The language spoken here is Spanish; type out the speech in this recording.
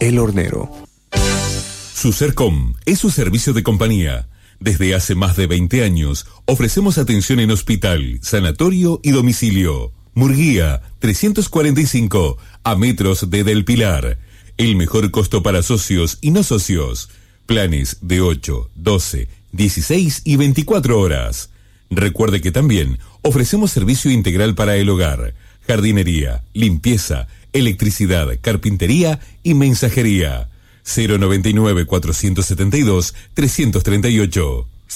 El Hornero. Sucercom es su servicio de compañía. Desde hace más de 20 años ofrecemos atención en hospital, sanatorio y domicilio. Murguía 345, a metros de Del Pilar. El mejor costo para socios y no socios. Planes de 8, 12, 16 y 24 horas. Recuerde que también ofrecemos servicio integral para el hogar, jardinería, limpieza, electricidad, carpintería y mensajería. 099-472-338.